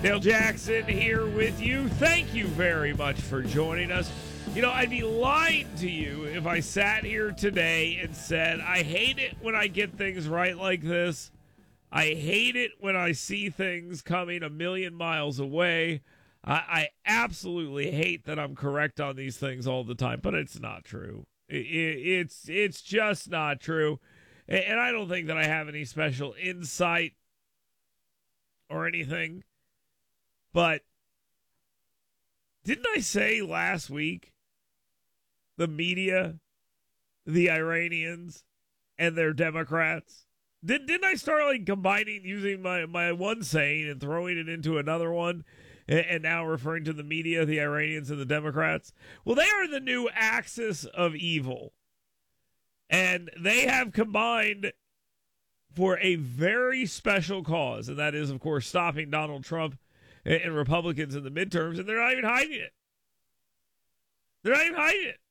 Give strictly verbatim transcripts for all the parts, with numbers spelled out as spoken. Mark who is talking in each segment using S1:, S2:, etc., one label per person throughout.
S1: Dale Jackson here with you. Thank you very much for joining us. You know, I'd be lying to you if I sat here today and said, I hate it when I get things right like this. I hate it when I see things coming a million miles away. I, I absolutely hate that I'm correct on these things all the time, but it's not true. It, it, it's, it's just not true. And, and I don't think that I have any special insight or anything. But didn't I say last week the media, the Iranians, and their Democrats? Did, didn't I start like combining, using my, my one saying and throwing it into another one, and, and now referring to the media, the Iranians, and the Democrats? Well, they are the new axis of evil. And they have combined for a very special cause, and that is, of course, stopping Donald Trump and Republicans in the midterms, and they're not even hiding it. They're not even hiding it.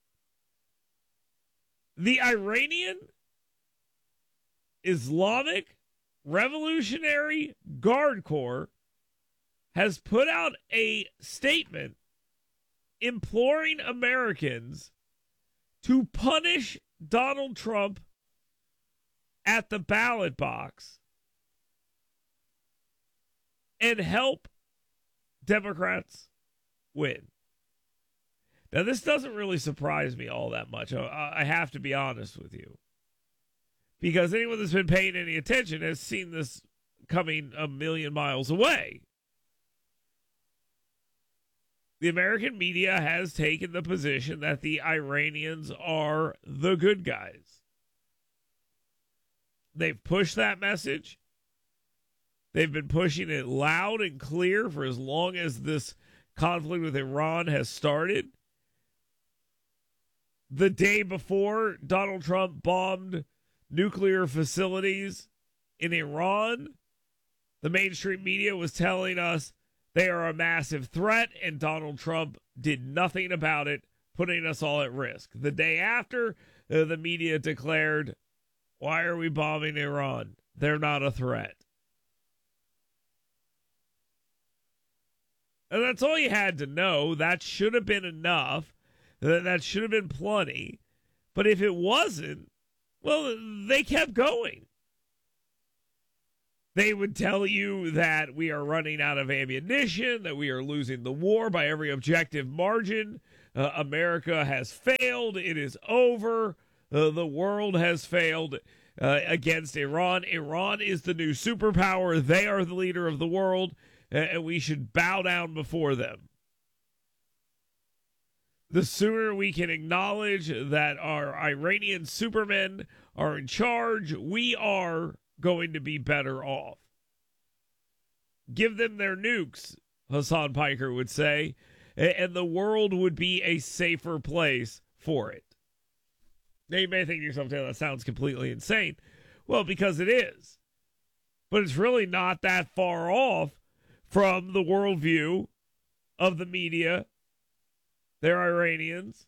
S1: The Iranian Islamic Revolutionary Guard Corps has put out a statement imploring Americans to punish Donald Trump at the ballot box and help Democrats win. Now, this doesn't really surprise me all that much. I have to be honest with you. Because anyone that's been paying any attention has seen this coming a million miles away. The American media has taken the position that the Iranians are the good guys. They've pushed that message. They've been pushing it loud and clear for as long as this conflict with Iran has started. The day before Donald Trump bombed nuclear facilities in Iran, the mainstream media was telling us they are a massive threat, and Donald Trump did nothing about it, putting us all at risk. The day after, uh, the media declared, why are we bombing Iran? They're not a threat. And that's all you had to know. That should have been enough. That should have been plenty. But if it wasn't, well, they kept going. They would tell you that we are running out of ammunition, that we are losing the war by every objective margin. Uh, America has failed. It is over. Uh, the world has failed uh, against Iran. Iran is the new superpower. They are the leader of the world, and we should bow down before them. The sooner we can acknowledge that our Iranian supermen are in charge, we are going to be better off. Give them their nukes, Hassan Piker would say, and the world would be a safer place for it. Now you may think to yourself, that sounds completely insane. Well, because it is. But it's really not that far off from the worldview of the media, their Iranians,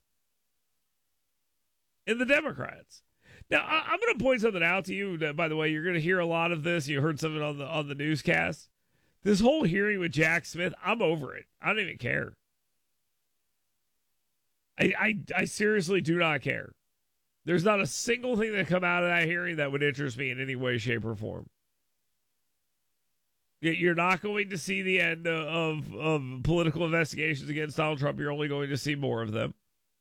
S1: and the Democrats. Now, I- I'm going to point something out to you. That, by the way, you're going to hear a lot of this. You heard something on the on the newscast. This whole hearing with Jack Smith, I'm over it. I don't even care. I, I, I seriously do not care. There's not a single thing that come out of that hearing that would interest me in any way, shape, or form. You're not going to see the end of, of political investigations against Donald Trump. You're only going to see more of them.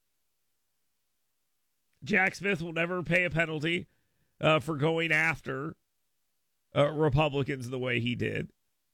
S1: Jack Smith will never pay a penalty uh, for going after uh, Republicans the way he did.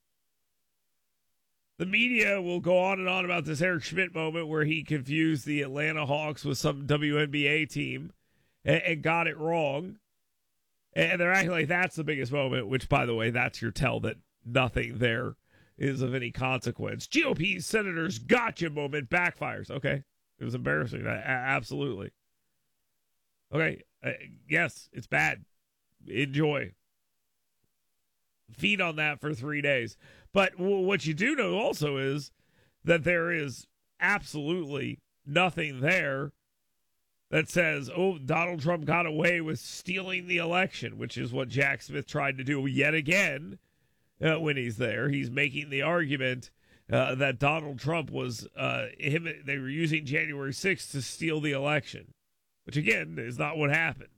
S1: The media will go on and on about this Eric Schmidt moment where he confused the Atlanta Hawks with some W N B A team and, and got it wrong. And they're acting like that's the biggest moment, which, by the way, that's your tell that nothing there is of any consequence. G O P senators gotcha moment backfires. Okay. It was embarrassing. I, I, absolutely. Okay. Uh, yes, it's bad. Enjoy. Feed on that for three days. But w- what you do know also is that there is absolutely nothing there that says, oh, Donald Trump got away with stealing the election, which is what Jack Smith tried to do yet again uh, when he's there. He's making the argument uh, that Donald Trump was, uh, him. They were using January sixth to steal the election, which again is not what happened.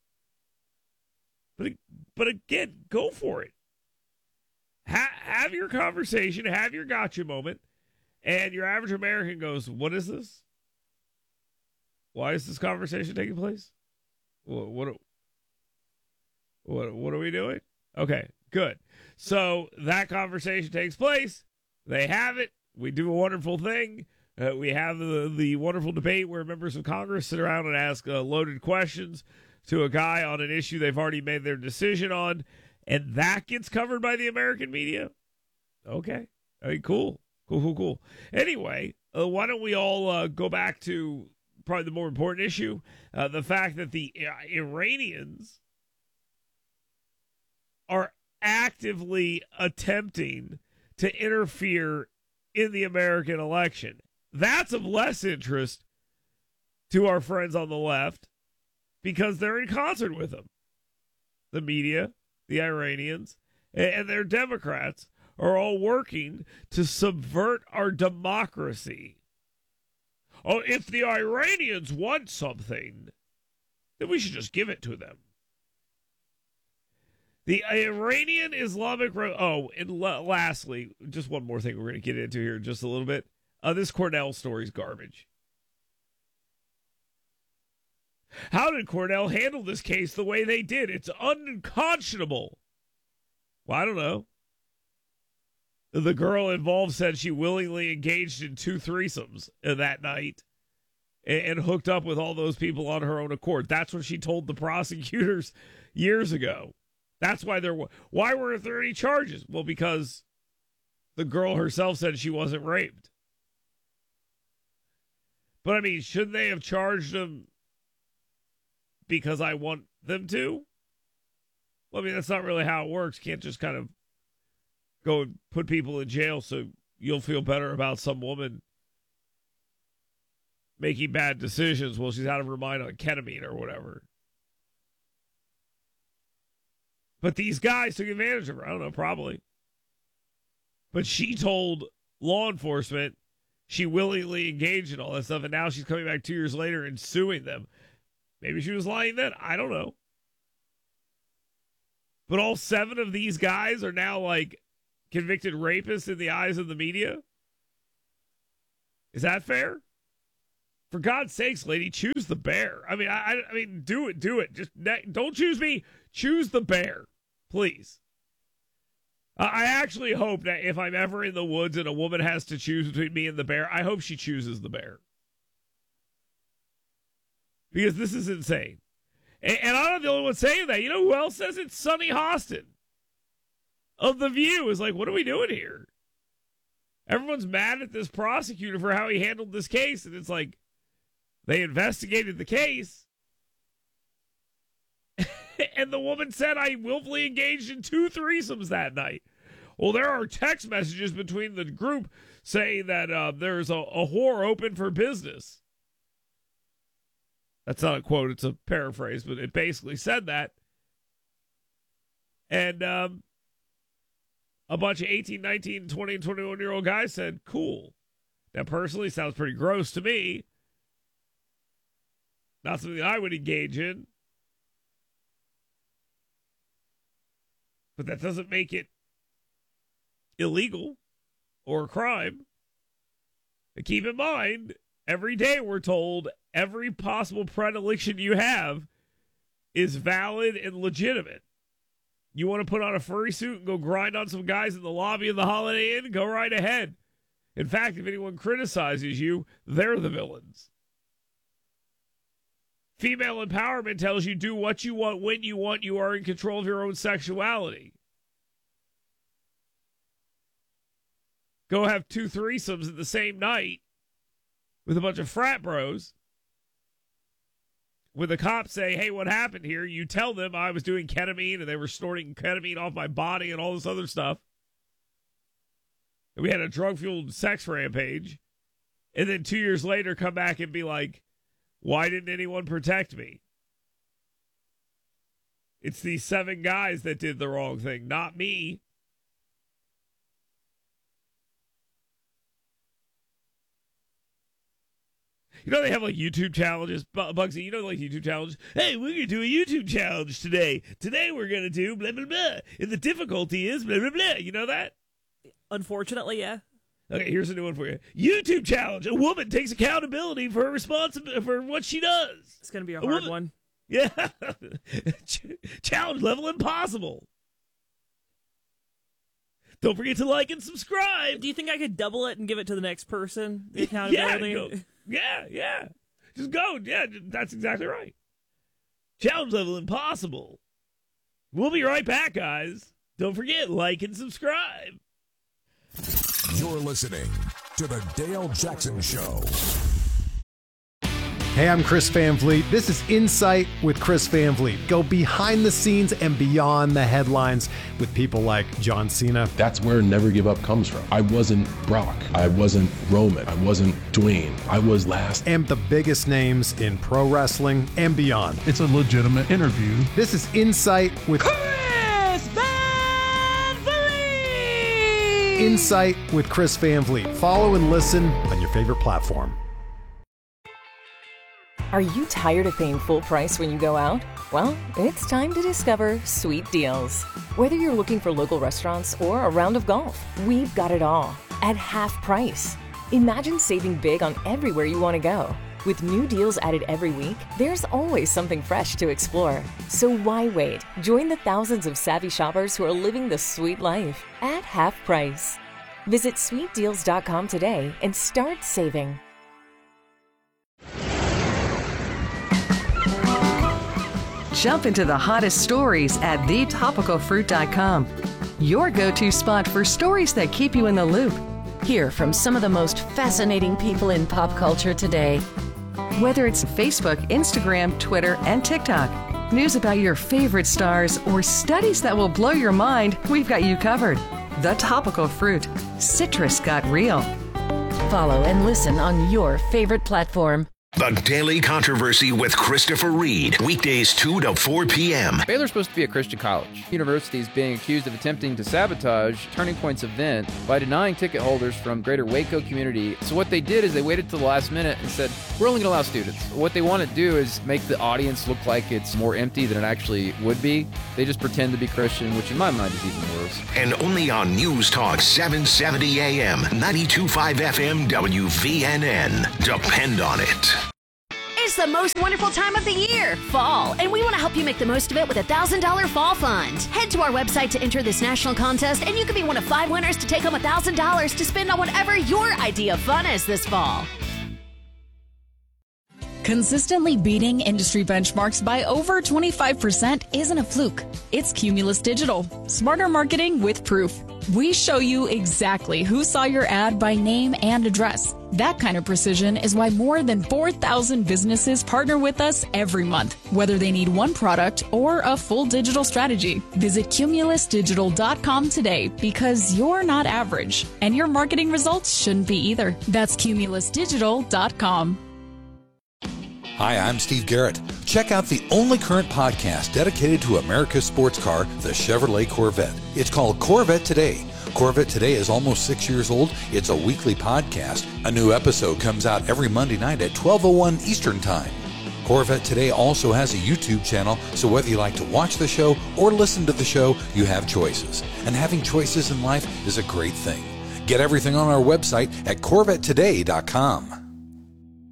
S1: But but again, go for it. Ha- have your conversation, have your gotcha moment, and your average American goes, "What is this? Why is this conversation taking place? What what what, what are we doing?" Okay, good. So that conversation takes place. They have it. We do a wonderful thing. Uh, we have the, the wonderful debate where members of Congress sit around and ask uh, loaded questions to a guy on an issue they've already made their decision on, and that gets covered by the American media. Okay. I mean, cool. Cool, cool, cool. Anyway, uh, why don't we all uh, go back to probably the more important issue, uh, the fact that the uh, Iranians are actively attempting to interfere in the American election. That's of less interest to our friends on the left because they're in concert with them. The media, the Iranians, and their Democrats are all working to subvert our democracy. Oh, if the Iranians want something, then we should just give it to them. The Iranian Islamic... Re- oh, and l- lastly, just one more thing we're going to get into here just a little bit. Uh, this Cornell story's garbage. How did Cornell handle this case the way they did? It's unconscionable. Well, I don't know. The girl involved said she willingly engaged in two threesomes that night and, and hooked up with all those people on her own accord. That's what she told the prosecutors years ago. That's why there were. Why weren't there any charges? Well, because the girl herself said she wasn't raped. But I mean, shouldn't they have charged him because I want them to? Well, I mean, that's not really how it works. Can't just kind of go and put people in jail so you'll feel better about some woman making bad decisions while she's out of her mind on ketamine or whatever. But these guys took advantage of her. I don't know, probably. But she told law enforcement she willingly engaged in all that stuff, and now she's coming back two years later and suing them. Maybe she was lying then. I don't know. But all seven of these guys are now, like, convicted rapists in the eyes of the media? Is that fair? For God's sakes, lady, choose the bear. I mean, I, I mean, do it, do it. Just don't choose me. Choose the bear, please. I actually hope that if I'm ever in the woods and a woman has to choose between me and the bear, I hope she chooses the bear. Because this is insane. And, and I'm not the only one saying that. You know who else says it? Sonny Hostin of The View is like, what are we doing here? Everyone's mad at this prosecutor for how he handled this case. And it's like, they investigated the case. And the woman said, I willfully engaged in two threesomes that night. Well, there are text messages between the group saying that uh, there's a, a whore open for business. That's not a quote, it's a paraphrase, but it basically said that. And um, a bunch of eighteen, nineteen, twenty, and twenty-one-year-old guys said, cool. Now, personally, sounds pretty gross to me. Not something I would engage in. But that doesn't make it illegal or a crime. And keep in mind, every day we're told every possible predilection you have is valid and legitimate. You want to put on a furry suit and go grind on some guys in the lobby of the Holiday Inn? Go right ahead. In fact, if anyone criticizes you, they're the villains. Female empowerment tells you do what you want when you want. You are in control of your own sexuality. Go have two threesomes at the same night with a bunch of frat bros. When the cops say, hey, what happened here? You tell them I was doing ketamine and they were snorting ketamine off my body and all this other stuff. And we had a drug-fueled sex rampage. And then two years later come back and be like, why didn't anyone protect me? It's these seven guys that did the wrong thing, not me. You know they have like YouTube challenges, Bugsy. You know like YouTube challenges. Hey, we're gonna do a YouTube challenge today. Today we're gonna do blah blah blah, and the difficulty is blah blah blah. You know that?
S2: Unfortunately, yeah. Okay,
S1: here's a new one for you. YouTube challenge: a woman takes accountability for her responsibility for what she does.
S2: It's gonna be a, a hard woman- one.
S1: Yeah, challenge level impossible. Don't forget to like and subscribe.
S2: Do you think I could double it and give it to the next person? The accountability?
S1: Yeah, go. yeah, yeah. Just go. Yeah, that's exactly right. Challenge level impossible. We'll be right back, guys. Don't forget, like and subscribe.
S3: You're listening to The Dale Jackson Show.
S4: Hey, I'm Chris Van Vliet. This is Insight with Chris Van Vliet. Go behind the scenes and beyond the headlines with people like John Cena.
S5: That's where Never Give Up comes from. I wasn't Brock. I wasn't Roman. I wasn't Dwayne. I was last.
S4: And the biggest names in pro wrestling and beyond.
S6: It's a legitimate interview.
S4: This is Insight with
S7: Chris Van Vliet.
S4: Insight with Chris Van Vliet. Follow and listen on your favorite platform.
S8: Are you tired of paying full price when you go out? Well, it's time to discover Sweet Deals. Whether you're looking for local restaurants or a round of golf, we've got it all at half price. Imagine saving big on everywhere you want to go. With new deals added every week, there's always something fresh to explore. So why wait? Join the thousands of savvy shoppers who are living the sweet life at half price. Visit sweet deals dot com today and start saving.
S9: Jump into the hottest stories at the topical fruit dot com. Your go-to spot for stories that keep you in the loop.
S10: Hear from some of the most fascinating people in pop culture today.
S9: Whether it's Facebook, Instagram, Twitter, and TikTok, news about your favorite stars, or studies that will blow your mind, we've got you covered. The Topical Fruit. Citrus got real.
S10: Follow and listen on your favorite platform.
S11: The Daily Controversy with Christopher Reed. Weekdays two to four p.m.
S12: Baylor's supposed to be a Christian college. University is being accused of attempting to sabotage Turning Point's event by denying ticket holders from greater Waco community. So what they did is they waited till the last minute and said, we're only going to allow students. What they want to do is make the audience look like it's more empty than it actually would be. They just pretend to be Christian, which in my mind is even worse.
S11: And only on News Talk seven seventy A M, ninety-two point five F M, W V N N. Depend on it.
S13: It's the most wonderful time of the year, fall, and we want to help you make the most of it with a one thousand dollars Fall Fund. Head to our website to enter this national contest, and you could be one of five winners to take home one thousand dollars to spend on whatever your idea of fun is this fall.
S14: Consistently beating industry benchmarks by over twenty-five percent isn't a fluke. It's Cumulus Digital. Smarter marketing with proof. We show you exactly who saw your ad by name and address. That kind of precision is why more than four thousand businesses partner with us every month, whether they need one product or a full digital strategy. Visit cumulus digital dot com today because you're not average, and your marketing results shouldn't be either. That's cumulus digital dot com.
S15: Hi, I'm Steve Garrett. Check out the only current podcast dedicated to America's sports car, the Chevrolet Corvette. It's called Corvette Today. Corvette Today is almost six years old. It's a weekly podcast. A new episode comes out every Monday night at twelve oh one Eastern Time. Corvette Today also has a YouTube channel, so whether you like to watch the show or listen to the show, you have choices. And having choices in life is a great thing. Get everything on our website at corvette today dot com.